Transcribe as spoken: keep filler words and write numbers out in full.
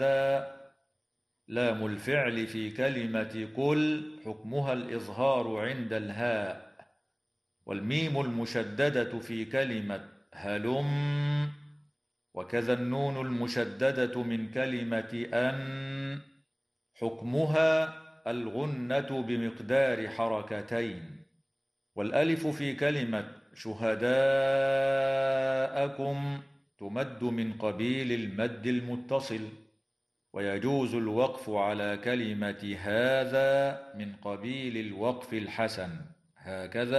لام الفعل في كلمة قل حكمها الإظهار عند الهاء. والميم المشددة في كلمة هلم، وكذا النون المشددة من كلمة أن حكمها الغنة بمقدار حركتين. والألف في كلمة شهداءكم تمد من قبيل المد المتصل، ويجوز الوقف على كلمة هذا من قبيل الوقف الحسن، هكذا.